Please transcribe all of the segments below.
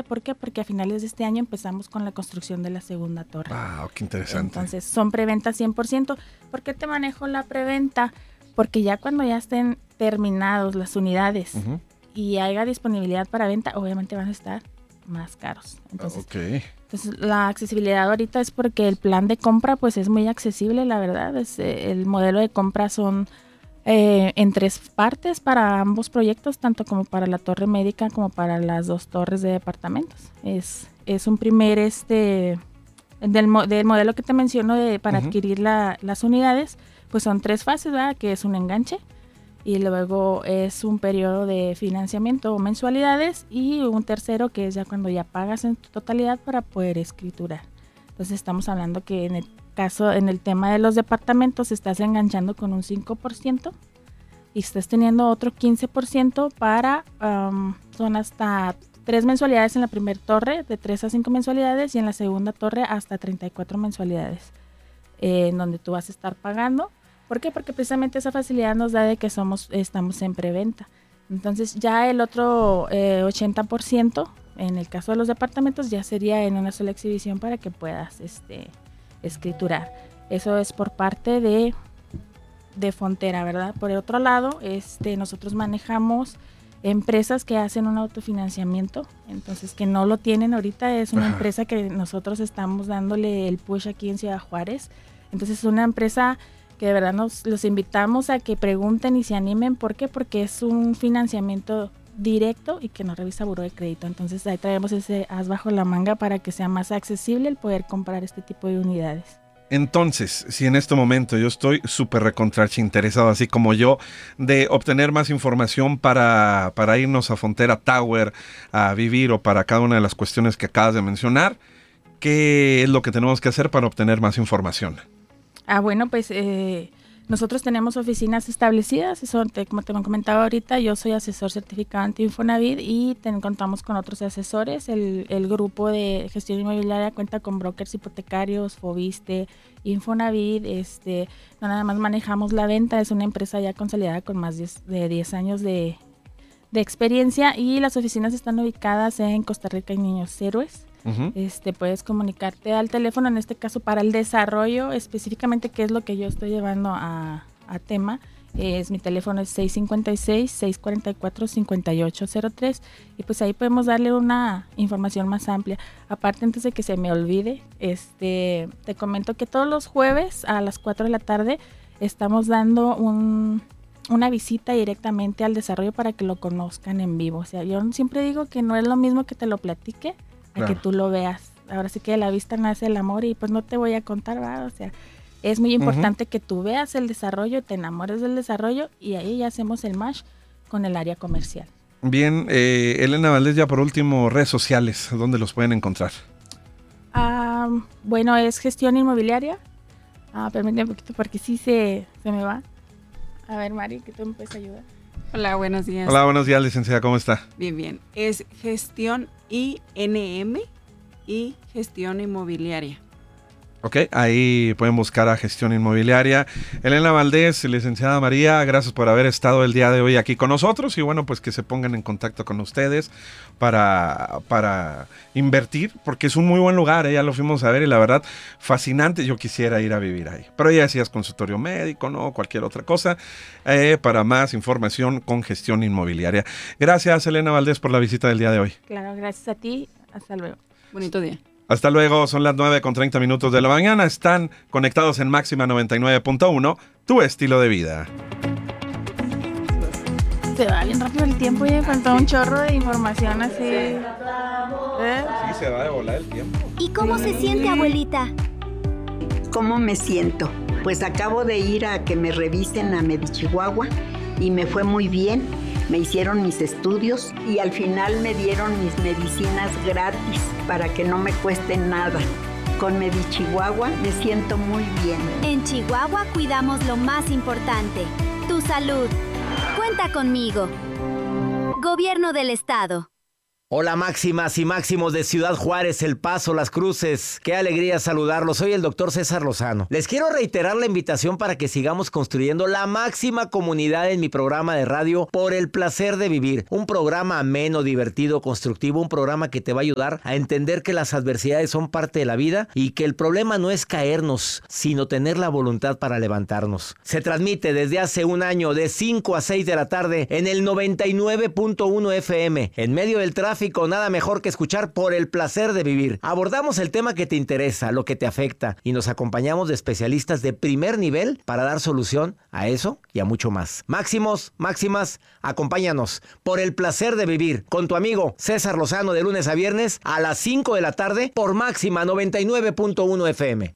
¿Por qué? Porque a finales de este año empezamos con la construcción de la segunda torre. ¡Wow! ¡Qué interesante! Entonces, son preventa 100%. ¿Por qué te manejo la preventa? Porque ya cuando ya estén terminados las unidades y haya disponibilidad para venta, obviamente van a estar más caros. Entonces, la accesibilidad ahorita es porque el plan de compra pues es muy accesible, la verdad. El modelo de compra son en 3 partes para ambos proyectos, tanto como para la torre médica como para las 2 torres de departamentos. Es un primer del modelo que te menciono para adquirir las unidades, pues son 3 fases, ¿verdad? Que es un enganche, y luego es un periodo de financiamiento o mensualidades, y un tercero que es ya cuando ya pagas en tu totalidad para poder escriturar. Entonces estamos hablando que en el tema de los departamentos estás enganchando con un 5% y estás teniendo otro 15% para, son hasta 3 mensualidades en la primera torre, de 3 a 5 mensualidades, y en la segunda torre hasta 34 mensualidades, en donde tú vas a estar pagando. ¿Por qué? Porque precisamente esa facilidad nos da de que estamos en preventa. Entonces ya el otro 80%, en el caso de los departamentos, ya sería en una sola exhibición para que puedas escriturar. Eso es por parte de Frontera, ¿verdad? Por el otro lado, nosotros manejamos empresas que hacen un autofinanciamiento, entonces que no lo tienen ahorita. Es una empresa que nosotros estamos dándole el push aquí en Ciudad Juárez. Entonces es una empresa que de verdad los invitamos a que pregunten y se animen. ¿Por qué? Porque es un financiamiento directo y que no revisa buró de crédito. Entonces ahí traemos ese as bajo la manga para que sea más accesible el poder comprar este tipo de unidades. Entonces, si en este momento yo estoy súper recontrache interesado, así como yo, de obtener más información para irnos a Frontera Tower a vivir, o para cada una de las cuestiones que acabas de mencionar, ¿qué es lo que tenemos que hacer para obtener más información? Bueno, pues nosotros tenemos oficinas establecidas, como te comentaba ahorita, yo soy asesor certificado ante Infonavit y contamos con otros asesores. El grupo de gestión inmobiliaria cuenta con brokers hipotecarios, Fobiste, Infonavit. No nada más manejamos la venta, es una empresa ya consolidada con más de 10 años de experiencia, y las oficinas están ubicadas en Costa Rica y Niños Héroes. Puedes comunicarte al teléfono, en este caso para el desarrollo específicamente, que es lo que yo estoy llevando a tema. Mi teléfono es 656-644-5803, y pues ahí podemos darle una información más amplia. Aparte, antes de que se me olvide, te comento que todos los jueves a las 4 de la tarde estamos dando una visita directamente al desarrollo para que lo conozcan en vivo. O sea, yo siempre digo que no es lo mismo que te lo platique a que tú lo veas. Ahora sí que de la vista nace el amor, y pues no te voy a contar, ¿verdad? O sea, es muy importante que tú veas el desarrollo, te enamores del desarrollo, y ahí ya hacemos el match con el área comercial. Bien, Elena Valdés, ya por último, redes sociales, ¿dónde los pueden encontrar? Bueno, es gestión inmobiliaria. Permíteme un poquito porque sí se me va. A ver, Mari, que tú me puedes ayudar. Hola, buenos días. Hola, buenos días, licenciada, ¿cómo está? Bien, bien. Es gestión INM y gestión inmobiliaria. Ok, ahí pueden buscar a Gestión Inmobiliaria. Elena Valdés, licenciada María, gracias por haber estado el día de hoy aquí con nosotros, y bueno, pues que se pongan en contacto con ustedes para invertir, porque es un muy buen lugar, ya lo fuimos a ver y la verdad, fascinante. Yo quisiera ir a vivir ahí, pero ya decías consultorio médico, ¿no? Cualquier otra cosa. Para más información con Gestión Inmobiliaria. Gracias, Elena Valdés, por la visita del día de hoy. Claro, gracias a ti. Hasta luego. Bonito día. Hasta luego, son las 9:30 de la mañana. Están conectados en Máxima 99.1, tu estilo de vida. Se va bien rápido el tiempo, ya faltó un chorro de información así. Sí, se va de volar el tiempo. ¿Y cómo se siente, abuelita? ¿Cómo me siento? Pues acabo de ir a que me revisen a Medichihuahua y me fue muy bien. Me hicieron mis estudios y al final me dieron mis medicinas gratis para que no me cueste nada. Con Medichihuahua me siento muy bien. En Chihuahua cuidamos lo más importante, tu salud. Cuenta conmigo. Gobierno del Estado. Hola máximas y máximos de Ciudad Juárez, El Paso, Las Cruces. Qué alegría saludarlos. Soy el doctor César Lozano. Les quiero reiterar la invitación para que sigamos construyendo la máxima comunidad en mi programa de radio Por el Placer de Vivir. Un programa ameno, divertido, constructivo, un programa que te va a ayudar a entender que las adversidades son parte de la vida y que el problema no es caernos, sino tener la voluntad para levantarnos. Se transmite desde hace un año de 5 a 6 de la tarde en el 99.1 FM. En medio del tráfico, nada mejor que escuchar Por el Placer de Vivir. Abordamos el tema que te interesa, lo que te afecta, y nos acompañamos de especialistas de primer nivel para dar solución a eso y a mucho más. Máximos, máximas, acompáñanos Por el Placer de Vivir con tu amigo César Lozano de lunes a viernes a las 5 de la tarde por Máxima 99.1 FM.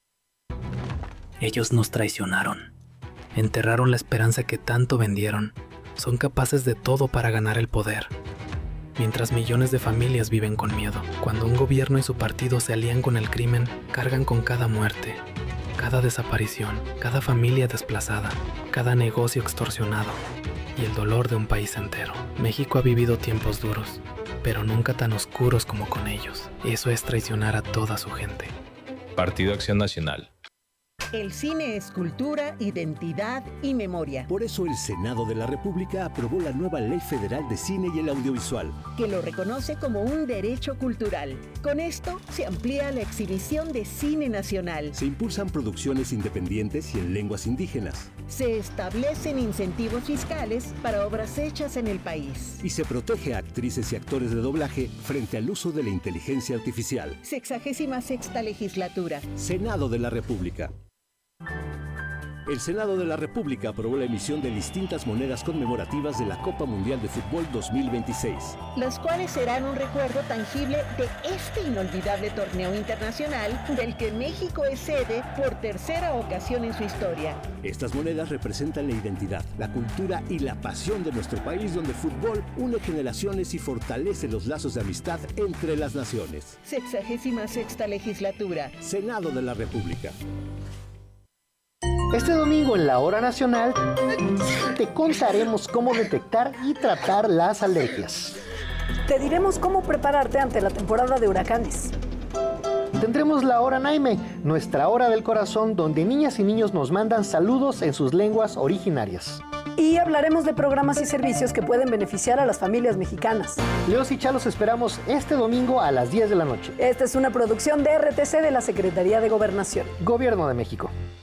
Ellos nos traicionaron, enterraron la esperanza que tanto vendieron, son capaces de todo para ganar el poder. Mientras millones de familias viven con miedo, cuando un gobierno y su partido se alían con el crimen, cargan con cada muerte, cada desaparición, cada familia desplazada, cada negocio extorsionado y el dolor de un país entero. México ha vivido tiempos duros, pero nunca tan oscuros como con ellos. Eso es traicionar a toda su gente. Partido Acción Nacional. El cine es cultura, identidad y memoria. Por eso el Senado de la República aprobó la nueva Ley Federal de Cine y el Audiovisual, que lo reconoce como un derecho cultural. Con esto se amplía la exhibición de cine nacional. Se impulsan producciones independientes y en lenguas indígenas. Se establecen incentivos fiscales para obras hechas en el país. Y se protege a actrices y actores de doblaje frente al uso de la inteligencia artificial. 66ª legislatura. Senado de la República. El Senado de la República aprobó la emisión de distintas monedas conmemorativas de la Copa Mundial de Fútbol 2026. Las cuales serán un recuerdo tangible de este inolvidable torneo internacional del que México es sede por tercera ocasión en su historia. Estas monedas representan la identidad, la cultura y la pasión de nuestro país, donde el fútbol une generaciones y fortalece los lazos de amistad entre las naciones. 66ª legislatura. Senado de la República. Este domingo en la Hora Nacional te contaremos cómo detectar y tratar las alergias. Te diremos cómo prepararte ante la temporada de huracanes. Tendremos la Hora Naime, nuestra hora del corazón, donde niñas y niños nos mandan saludos en sus lenguas originarias. Y hablaremos de programas y servicios que pueden beneficiar a las familias mexicanas. Leos y Chalos esperamos este domingo a las 10 de la noche. Esta es una producción de RTC de la Secretaría de Gobernación. Gobierno de México.